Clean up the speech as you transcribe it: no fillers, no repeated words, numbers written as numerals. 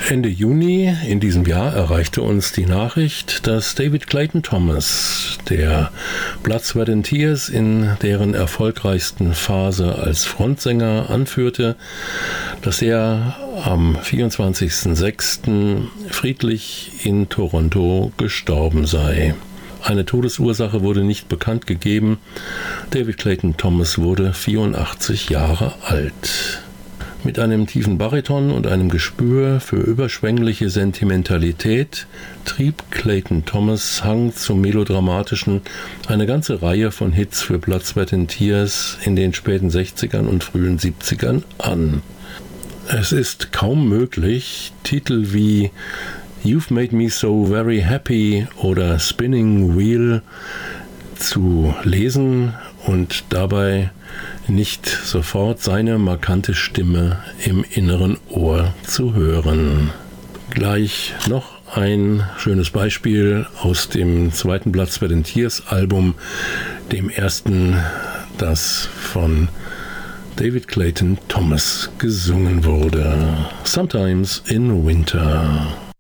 Ende Juni in diesem Jahr erreichte uns die Nachricht, dass David Clayton Thomas, der Blood, Sweat and Tears in deren erfolgreichsten Phase als Frontsänger anführte, dass er am 24.06. friedlich in Toronto gestorben sei. Eine Todesursache wurde nicht bekannt gegeben. David Clayton Thomas wurde 84 Jahre alt. Mit einem tiefen Bariton und einem Gespür für überschwängliche Sentimentalität trieb Clayton Thomas Hang zum Melodramatischen eine ganze Reihe von Hits für Blood, Sweat and Tears in den späten 60ern und frühen 70ern an. Es ist kaum möglich, Titel wie You've Made Me So Very Happy oder Spinning Wheel zu lesen und dabei nicht sofort seine markante Stimme im inneren Ohr zu hören. Gleich noch ein schönes Beispiel aus dem zweiten Blood, Sweat and Tears Album, dem ersten, das von David Clayton Thomas gesungen wurde. Sometimes in Winter.